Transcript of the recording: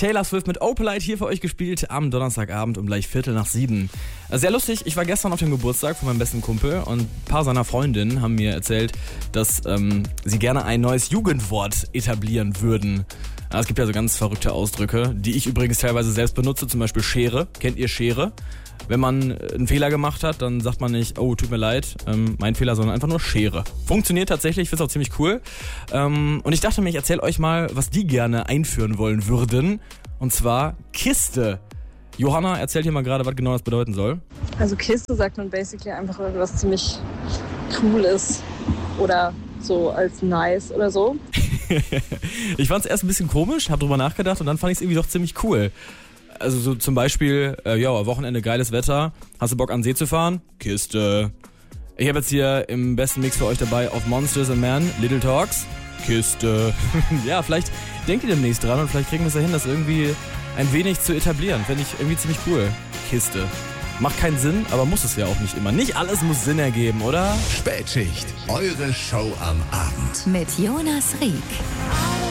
Taylor Swift mit Opalite hier für euch gespielt am Donnerstagabend um gleich 6:45. Sehr lustig, ich war gestern auf dem Geburtstag von meinem besten Kumpel und ein paar seiner Freundinnen haben mir erzählt, dass sie gerne ein neues Jugendwort etablieren würden. Es gibt ja so ganz verrückte Ausdrücke, die ich übrigens teilweise selbst benutze, zum Beispiel Schere. Kennt ihr Schere? Wenn man einen Fehler gemacht hat, dann sagt man nicht, oh, tut mir leid, mein Fehler, sondern einfach nur Schere. Funktioniert tatsächlich, ich finde es auch ziemlich cool. Und ich dachte mir, ich erzähle euch mal, was die gerne einführen wollen würden. Und zwar Kiste. Johanna, erzähl hier mal gerade, was genau das bedeuten soll. Also Kiste sagt man basically einfach irgendwas ziemlich cool ist. Oder so als nice oder so. Ich fand es erst ein bisschen komisch, habe drüber nachgedacht und dann fand ich es irgendwie doch ziemlich cool. Also so zum Beispiel, Wochenende geiles Wetter, hast du Bock an den See zu fahren? Kiste. Ich habe jetzt hier im besten Mix für euch dabei auf Monsters and Men, Little Talks, Kiste. Ja, vielleicht denkt ihr demnächst dran und vielleicht kriegen wir es ja hin, das irgendwie ein wenig zu etablieren. Fände ich irgendwie ziemlich cool. Kiste. Macht keinen Sinn, aber muss es ja auch nicht immer. Nicht alles muss Sinn ergeben, oder? Spätschicht, eure Show am Abend. Mit Jonas Rieck.